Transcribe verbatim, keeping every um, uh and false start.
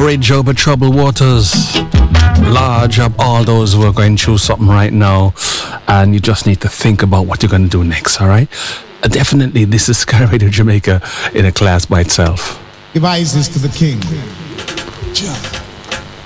Bridge over troubled waters. Large up all those who are going through something right now, and you just need to think about what you're going to do next, all right? Uh, definitely, this is Sky Radio Jamaica in a class by itself. Give Isis to the king. Jump.